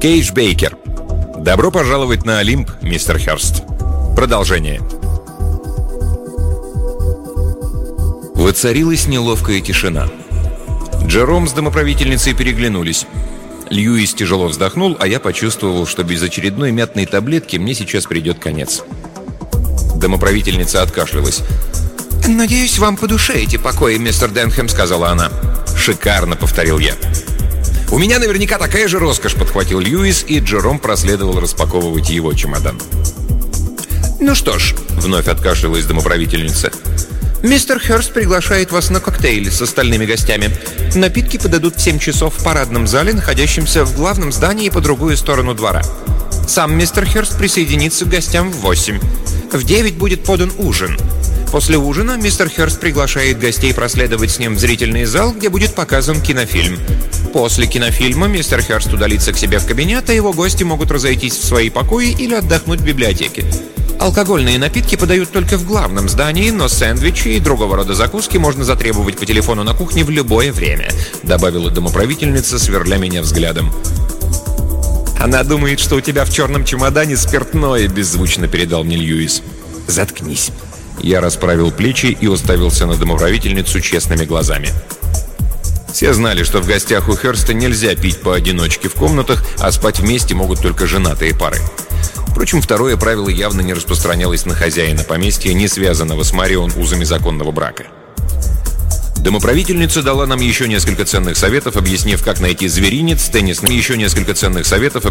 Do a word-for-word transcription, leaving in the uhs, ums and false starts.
Кейдж Бейкер. Добро пожаловать на Олимп, мистер Хёрст. Продолжение. Воцарилась неловкая тишина. Джером с домоправительницей переглянулись. Льюис тяжело вздохнул, а я почувствовал, что без очередной мятной таблетки мне сейчас придет конец. Домоправительница откашлялась. «Надеюсь, вам по душе эти покои, мистер Денхэм», — сказала она. «Шикарно», — повторил я. «У меня наверняка такая же роскошь», — подхватил Льюис, и Джером проследовал распаковывать его чемодан. «Ну что ж», — вновь откашлялась домоправительница, «мистер Хёрст приглашает вас на коктейли с остальными гостями. Напитки подадут в семь часов в парадном зале, находящемся в главном здании по другую сторону двора. Сам мистер Хёрст присоединится к гостям в восемь. В девять будет подан ужин. После ужина мистер Хёрст приглашает гостей проследовать с ним в зрительный зал, где будет показан кинофильм. После кинофильма мистер Хёрст удалится к себе в кабинет, а его гости могут разойтись в свои покои или отдохнуть в библиотеке. Алкогольные напитки подают только в главном здании, но сэндвичи и другого рода закуски можно затребовать по телефону на кухне в любое время», — добавила домоправительница, сверля меня взглядом. «Она думает, что у тебя в черном чемодане спиртное», — беззвучно передал мне Льюис. «Заткнись». Я расправил плечи и уставился на домоправительницу честными глазами. Все знали, что в гостях у Хёрста нельзя пить поодиночке в комнатах, а спать вместе могут только женатые пары. Впрочем, второе правило явно не распространялось на хозяина поместья, не связанного с Марион узами законного брака. Домоправительница дала нам еще несколько ценных советов, объяснив, как найти зверинец, теннисный, еще несколько ценных советов,